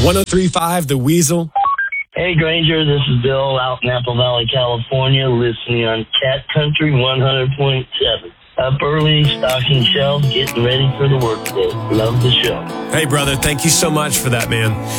103.5 The Weasel. Hey, Granger, this is Bill out in Apple Valley, California, listening on Cat Country 100.7. Up early, stocking shelves, getting ready for the workday. Love the show. Hey, brother, thank you so much for that, man.